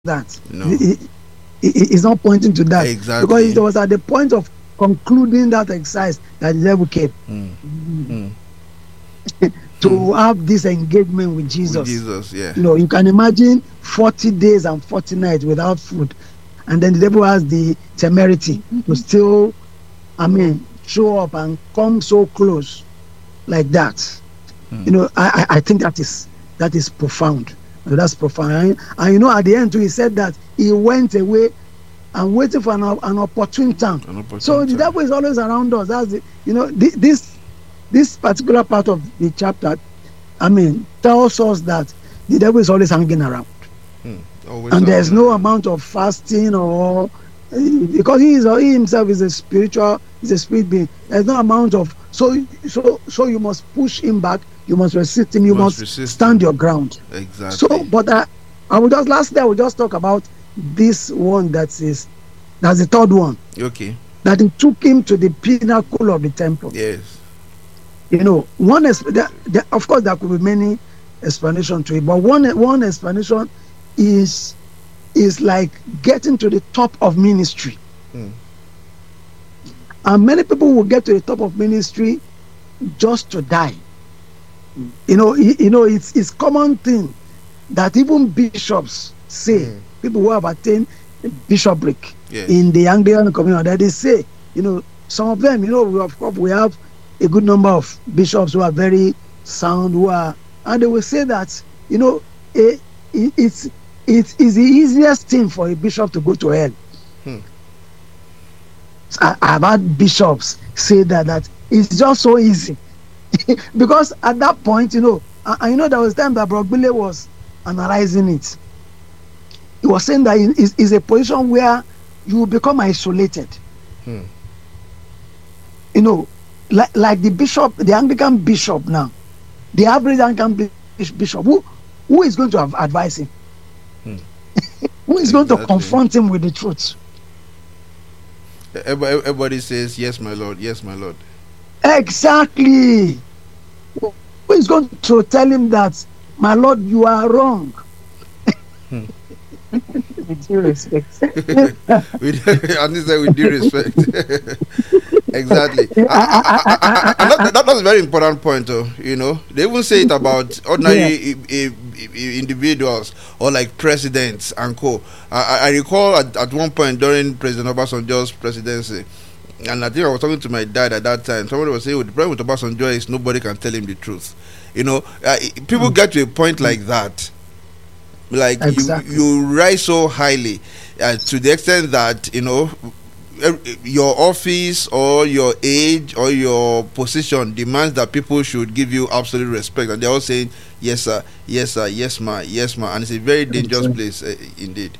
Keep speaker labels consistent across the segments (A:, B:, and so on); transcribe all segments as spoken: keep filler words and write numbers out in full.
A: that.
B: No.
A: It, it, it, it's not pointing to that.
B: Exactly.
A: Because it was at the point of concluding that exercise that the devil came.
B: Mm. Mm.
A: to
B: Mm.
A: have this engagement with Jesus.
B: With Jesus, yeah.
A: You know, you can imagine forty days and forty nights without food. And then the devil has the temerity to still, I mean, show up and come so close like that. Mm. You know, I, I, I think that is that is profound. That's profound. And, and you know, at the end too, he said that he went away and waiting for an, an opportune time. An opportune so the devil is always around us. That's the, you know, this, this this particular part of the chapter, I mean, tells us that the devil is always hanging around. Hmm. And there's no amount of fasting or because he is he himself is a spiritual, is a spirit being. There's no amount of so so so you must push him back. You must resist him. You, you must, must stand him. Your ground.
B: Exactly.
A: So, but I, I will just lastly I will just talk about this one that is that's the third one.
B: Okay.
A: That he took him to the pinnacle of the temple.
B: Yes.
A: You know, one is there, there, of course there could be many explanations to it, but one one explanation is is like getting to the top of ministry. Hmm. And many people will get to the top of ministry just to die. You know, you, you know, it's it's common thing that even bishops say, mm. people who have attained bishopric yes. in the Anglican community, that they say, you know, some of them, you know, we, of course, we have a good number of bishops who are very sound, who are, and they will say that, you know, it, it, it's it is the easiest thing for a bishop to go to hell. Hmm. I, I've had bishops say that that it's just so easy. Because at that point, you know, I, I know there was time that Brogbile was analyzing it. He was saying that it is a position where you will become isolated. Hmm. You know, like like the bishop, the Anglican bishop now, the average Anglican bishop, who who is going to have advise him? Hmm. Who is exactly. going to confront him with the truth?
B: Everybody says, yes, my Lord, yes, my Lord.
A: Exactly. Who is going to tell him that, my Lord, you are wrong? Hmm. With due respect.
B: with, and this with due respect. Exactly. I, I, I, I, that, that, that's a very important point, though. You know, they even say it about ordinary yeah. individuals or like presidents and co. I, I recall at, at one point during President Obasanjo's presidency, and I think I was talking to my dad at that time. Somebody was saying, well, the problem with Obasanjo is nobody can tell him the truth. You know, uh, people mm. get to a point mm. like that. Like exactly. you, you rise so highly uh, to the extent that, you know, your office or your age or your position demands that people should give you absolute respect, and they're all saying yes sir, yes sir, yes ma, yes ma, and it's a very dangerous place uh, indeed.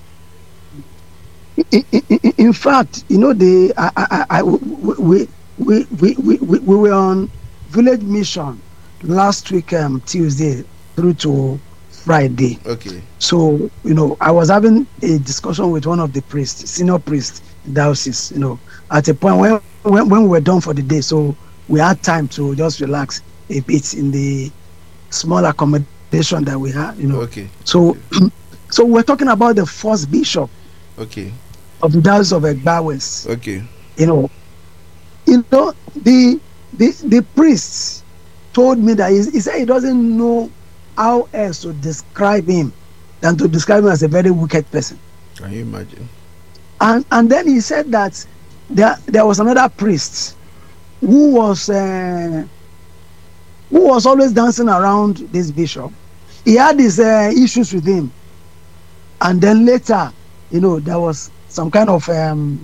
A: In, in, in fact, you know, the I, I, I, we, we, we, we, we, we were on village mission last week, um, Tuesday through to Friday.
B: Okay.
A: So, you know, I was having a discussion with one of the priests, senior priests, diocese, you know, at a point when, when when we were done for the day, so we had time to just relax a bit in the small accommodation that we had, you know.
B: Okay.
A: So, okay. so we're talking about the first bishop.
B: Okay.
A: Of the Diocese of Egba West.
B: Okay.
A: You know, you know the the the priest told me that he, he said he doesn't know how else to describe him than to describe him as a very wicked person.
B: Can you imagine?
A: And and then he said that there there was another priest who was uh, who was always dancing around this bishop. He had his uh, issues with him, and then later, you know, there was some kind of um,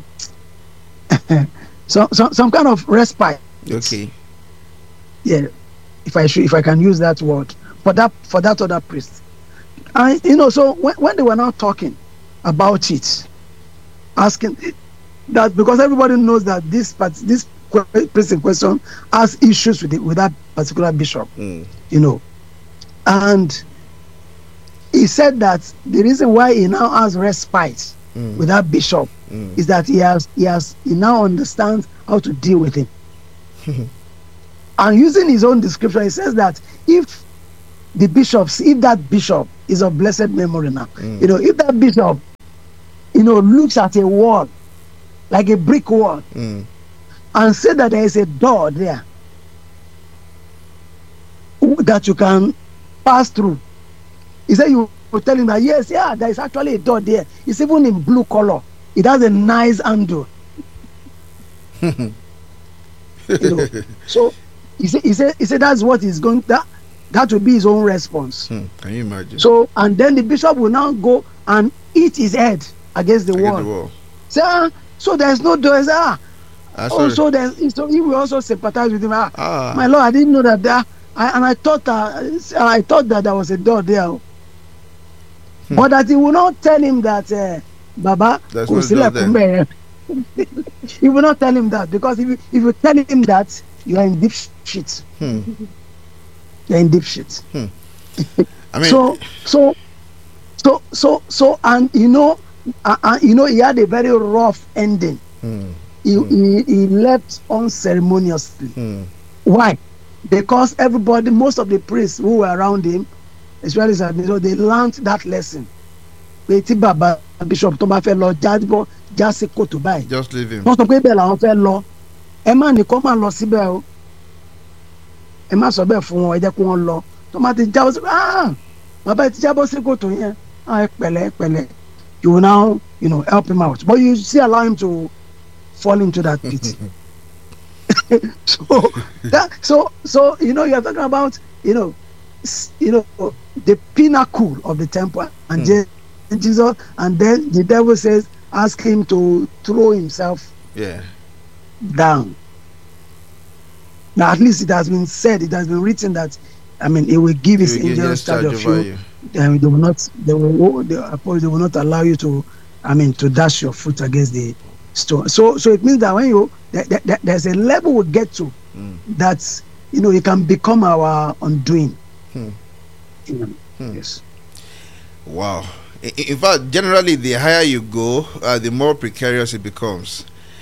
A: some, some some kind of respite.
B: Okay.
A: Yeah, if I should, if I can use that word for that for that other priest, and you know, so when when they were now talking about it, asking that because everybody knows that this part, this priest in question has issues with it, with that particular bishop, mm. you know, and he said that the reason why he now has respite mm. with that bishop mm. is that he has he has he now understands how to deal with him. And using his own description, he says that if the bishops, if that bishop is of blessed memory now, mm. you know, if that bishop you know, looks at a wall, like a brick wall,
B: Mm.
A: and say that there is a door there that you can pass through. He said you will tell him that yes, yeah, there is actually a door there. It's even in blue color. It has a nice handle. You know, so he said, he said, he said that's what he's going. That that will be his own response.
B: Hmm. Can you imagine?
A: So, and then the bishop will now go and hit his head against the
B: Against
A: wall.
B: the wall.
A: Say, ah, so there's no door. Say, ah,
B: Ah, sorry.
A: also there's. So he will also sympathize with him. Ah,
B: Ah.
A: my lord, I didn't know that. There, I, and I thought that I thought that there was a door there.
B: Hmm.
A: But that he will not tell him that, uh, Baba,
B: There's
A: kò
B: no
A: sílẹ̀
B: door
A: fún bẹ́ẹ̀. He will not tell him that, because if you, if you tell him that, you are in deep shit.
B: Hmm.
A: You're in deep shit.
B: I mean,
A: so so so so so and you know uh, uh, you know he had a very rough ending.
B: hmm.
A: He, he he left unceremoniously.
B: Hmm.
A: Why? Because everybody, most of the priests who were around him, especially Sabino, they learned that lesson. Pé tí bàbá bishop tó bá fẹ́ lọ jábọ́ jásí kòtò báyìí.
B: Just leave him.
A: Wọ́n sọ pé bẹ́ẹ̀ làwọn fẹ́ lọ. Ẹ má ní kó má lọ síbẹ̀ o. Ẹ má sọ bẹ́ẹ̀ fún wọn, ẹ jẹ́ kó wọ́n lọ. Tó má ti jábọ́ sí ah bàbá ti jábọ́ sí kòtò yẹn. Ah ẹ pẹ̀lẹ́ ẹ pẹ̀lẹ́. You will now, you know, help him out. But you still allow him to fall into that pit. so that so so you know, you are talking about, you know, s- you know, the pinnacle of the temple, and
B: Hmm.
A: Je- Jesus, and then the devil says, ask him to throw himself
B: Yeah.
A: down. Now at least it has been said, it has been written that, I mean, he will give his
B: He will give
A: angels
B: his
A: charge
B: charge
A: of
B: over
A: you.
B: you.
A: And they will not, they will, they, I suppose they will not allow you to, I mean, to dash your foot against the stone. So, so it means that when you, that, that, that there's a level we get to,
B: Hmm.
A: that, you know, it can become our undoing.
B: Hmm.
A: You know,
B: Hmm.
A: Yes.
B: Wow. In, in fact, generally, the higher you go, uh, the more precarious it becomes.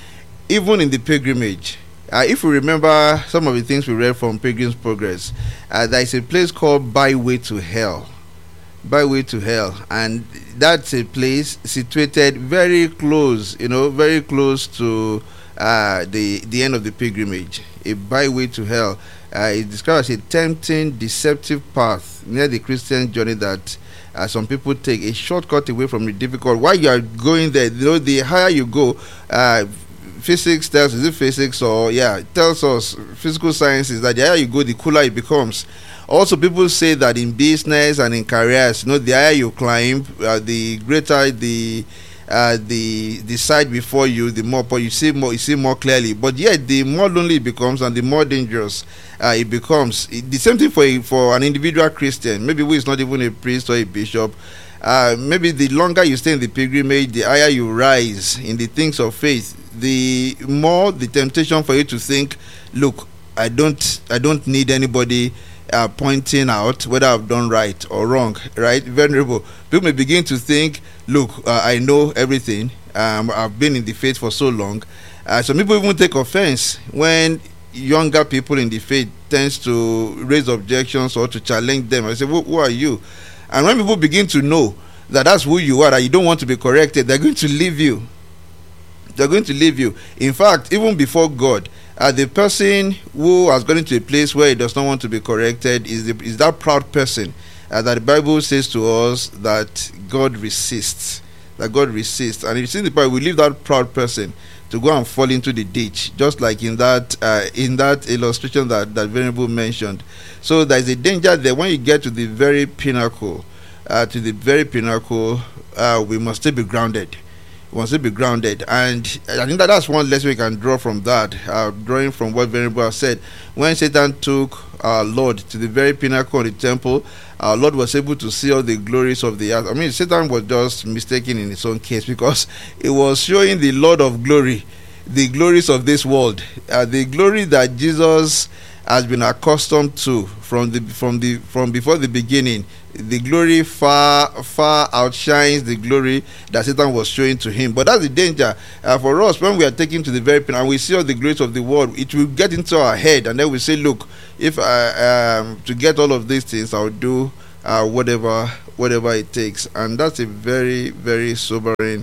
B: Even in the pilgrimage, uh, if we remember some of the things we read from Pilgrim's Progress, uh, there is a place called Byway to Hell. Byway to Hell, and that's a place situated very close, you know, very close to uh, the the end of the pilgrimage. A byway to hell uh, is described as a tempting, deceptive path near the Christian journey that uh, some people take, a shortcut away from the difficult. While you are going there, you know, the higher you go, uh, physics tells, is it physics or yeah, it tells us, physical sciences, that the higher you go, the cooler it becomes. Also, people say that in business and in careers, you know, the higher you climb, uh, the greater the uh, the the side before you, the more you see more, you see more clearly. But yet, the more lonely it becomes and the more dangerous uh, it becomes. It, the same thing for a, for an individual Christian, maybe who is not even a priest or a bishop. Uh, maybe the longer you stay in the pilgrimage, the higher you rise in the things of faith, the more the temptation for you to think, look, I don't, I don't need anybody uh, pointing out whether I've done right or wrong, right? Venerable. People may begin to think, look, uh, I know everything. Um, I've been in the faith for so long. Uh, some people even take offense when younger people in the faith tends to raise objections or to challenge them. I say, who, who are you? And when people begin to know that that's who you are, that you don't want to be corrected, they're going to leave you. They're going to leave you. In fact, even before God, uh, the person who has gone into a place where he does not want to be corrected is the, is that proud person uh, that the Bible says to us that God resists. That God resists. And if you see the Bible, we leave that proud person to go and fall into the ditch, just like in that uh, in that illustration that, that Venerable mentioned. So there is a danger there when you get to the very pinnacle, uh, to the very pinnacle, uh, we must still be grounded. We must still be grounded. And I think that that's one lesson we can draw from that, uh, drawing from what Venerable has said. When Satan took our Lord to the very pinnacle of the temple, our Lord was able to see all the glories of the earth. I mean, Satan was just mistaken in his own case, because it was showing the Lord of glory the glories of this world, uh, the glory that Jesus has been accustomed to from the from the from before the beginning. The glory far far outshines the glory that Satan was showing to him. But that's the danger uh, for us when we are taken to the very pinnacle and we see all the glories of the world. It will get into our head, and then we say, look, if I um, to get all of these things, I'll do uh, whatever whatever it takes. And that's a very very sobering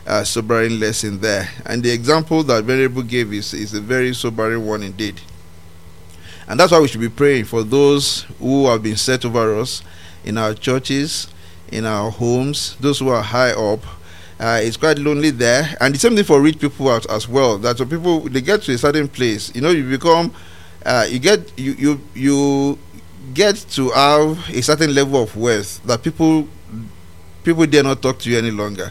B: uh, sobering lesson there. And the example that Venerable gave is, is a very sobering one indeed. And that's why we should be praying for those who have been set over us in our churches, in our homes, those who are high up. Uh, it's quite lonely there. And the same thing for rich people as, as well. That some people, they get to a certain place, you know, you become, uh, you get, you, you, you get to have a certain level of wealth that people, people dare not talk to you any longer.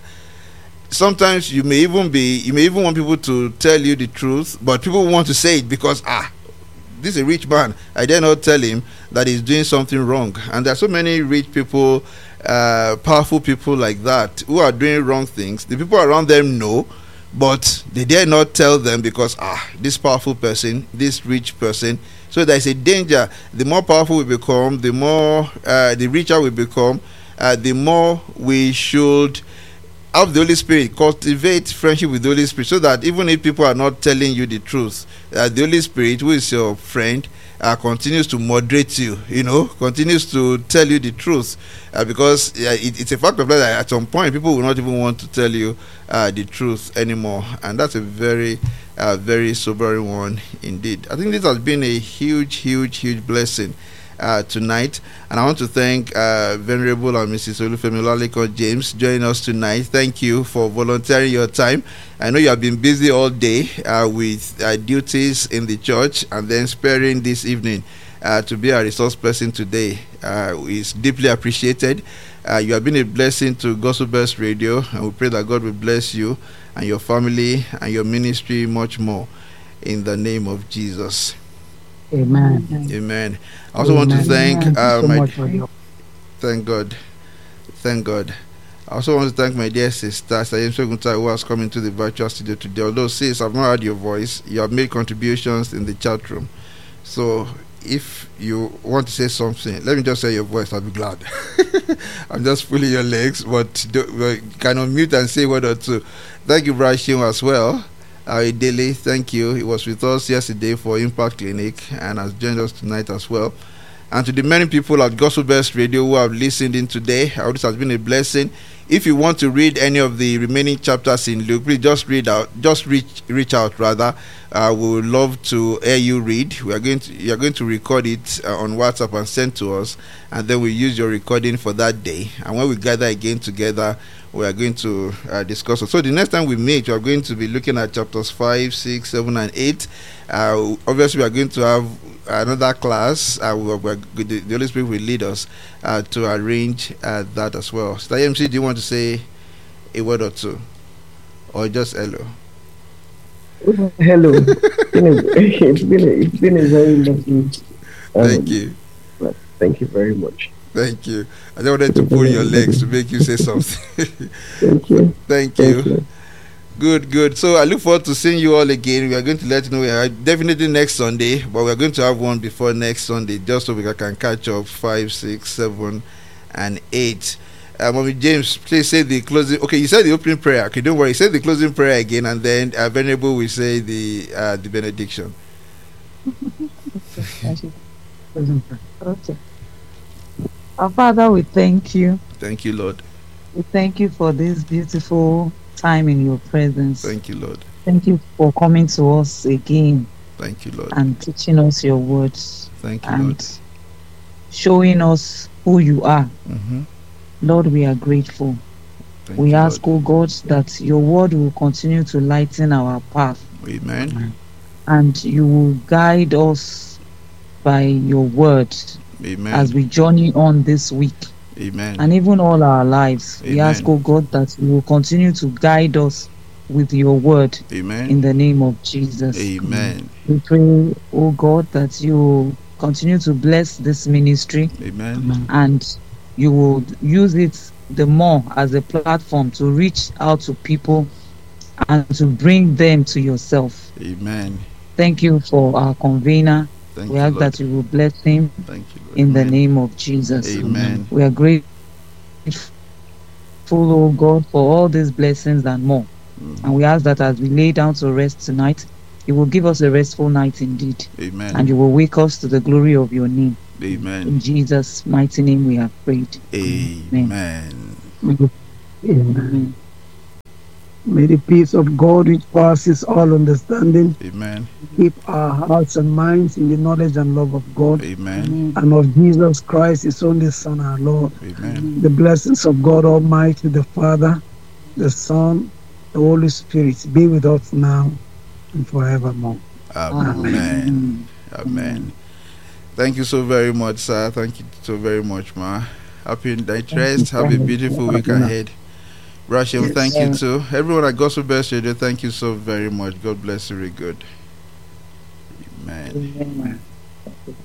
B: Sometimes you may even be, you may even want people to tell you the truth, but people want to say it because, ah, this is a rich man, I dare not tell him that he's doing something wrong. And there are so many rich people, uh, powerful people like that who are doing wrong things. The people around them know, but they dare not tell them because, ah, this powerful person, this rich person. So there's a danger. The more powerful we become, the more, uh, the richer we become, uh, the more we should have the Holy Spirit, cultivate friendship with the Holy Spirit, so that even if people are not telling you the truth, uh, the Holy Spirit, who is your friend, uh, continues to moderate you, you know, continues to tell you the truth, uh, because uh, it, it's a fact of life that at some point people will not even want to tell you uh, the truth anymore, and that's a very, uh, very sobering one indeed. I think this has been a huge, huge, huge blessing Uh, tonight, and I want to thank uh, Venerable and Missus Olufemi Olaleko James joining us tonight. Thank you for volunteering your time. I know you have been busy all day uh, with uh, duties in the church, and then sparing this evening uh, to be a resource person today uh, is deeply appreciated. Uh, you have been a blessing to Gospel Bells Radio, and we pray that God will bless you and your family and your ministry much more in the name of Jesus.
A: Amen.
B: Amen. I also Amen. want to thank uh,
A: so
B: my
A: your...
B: thank God, thank God. I also want to thank my dear sister Sayem Segunta, who has come into the virtual studio today. Although sis, I've not heard your voice, you have made contributions in the chat room. So if you want to say something, let me just say your voice. I'll be glad. I'm just pulling your legs, but do, well, you can unmute and say one or two. Thank you, Brashim, as well. Uh, Daily, thank you. He was with us yesterday for Impact Clinic and has joined us tonight as well. And to the many people at Gospel Bells Radio who have listened in today, I hope this has been a blessing. If you want to read any of the remaining chapters in Luke, please just read out, just reach reach out rather. Uh, we would love to hear you read. We are going to you are going to record it uh, on WhatsApp and send to us, and then we use your recording for that day. And when we gather again together, we are going to uh, discuss it. So the next time we meet, we are going to be looking at chapters five, six, seven, and eight. Uh, obviously, we are going to have another class. Uh, we are, we are, the, the Holy Spirit will lead us uh, to arrange uh, that as well. So, I M C, do you want to say a word or two, or just hello?
C: Hello. it's been a, it's been a very lovely. Um,
B: thank you.
C: Thank you very much.
B: Thank you. I just wanted to pull your legs to make you say something.
C: Thank you.
B: Thank you.
C: Thank you.
B: Good, good. So I look forward to seeing you all again. We are going to let you know we are definitely next Sunday, but we are going to have one before next Sunday, just so we can catch up five, six, seven, and eight. Uh, Mommy James, please say the closing. Okay, you said the opening prayer. Okay, don't worry. Say the closing prayer again, and then uh, Venerable will say the uh, the benediction.
D: Okay. Our Father, we thank you.
B: Thank you, Lord.
D: We thank you for this beautiful time in your presence.
B: Thank you, Lord.
D: Thank you for coming to us again.
B: Thank you, Lord.
D: And teaching us your words.
B: Thank you,
D: and
B: Lord.
D: Showing us who you are.
B: Mm-hmm.
D: Lord, we are grateful.
B: Thank
D: we
B: you,
D: ask,
B: Lord.
D: oh God, that your word will continue to lighten our path.
B: Amen.
D: And you will guide us by your word.
B: Amen.
D: As we journey on this week.
B: Amen.
D: And even all our lives.
B: Amen.
D: We ask, oh God, that you will continue to guide us with your word.
B: Amen.
D: In the name of Jesus.
B: Amen.
D: We pray, oh God, that you will continue to bless this ministry.
B: Amen.
D: And you will use it the more as a platform to reach out to people and to bring them to yourself.
B: Amen.
D: Thank you for our convener.
B: Thank
D: we
B: you,
D: ask
B: Lord.
D: that you will bless him.
B: Thank you, Lord.
D: In
B: Amen.
D: the name of Jesus.
B: Amen.
D: We are grateful, oh God, for all these blessings and more. Mm. And we ask that as we lay down to rest tonight, you will give us a restful night indeed.
B: Amen.
D: And you will wake us to the glory of your name.
B: Amen.
D: In Jesus' mighty name we have prayed.
B: Amen.
D: Amen. Amen.
A: May the peace of God, which passes all understanding,
B: Amen.
A: keep our hearts and minds in the knowledge and love of God
B: Amen.
A: and of Jesus Christ, His only Son, our Lord.
B: Amen.
A: The blessings of God Almighty, the Father, the Son, the Holy Spirit be with us now and forevermore.
B: Amen. Amen. Thank you so very much, sir. Thank you so very much, ma. Happy night rest. Have a beautiful week ahead. Rashim,
A: Yes.
B: thank you too. Everyone at Gospel Best Radio, thank you so very much. God bless you, very good. Amen.
D: Amen.